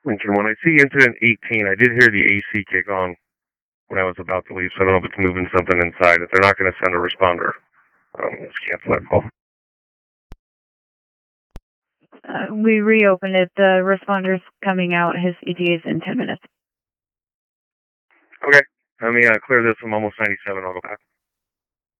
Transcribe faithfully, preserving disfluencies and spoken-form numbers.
Lincoln one. I see incident eighteen. I did hear the A C kick on when I was about to leave, so I don't know if it's moving something inside. If they're not going to send a responder, um, let's cancel that call. Uh, we reopened it. The responder's coming out. His E T A is in ten minutes. Okay. Let me uh, clear this. I'm almost ninety-seven. I'll go back.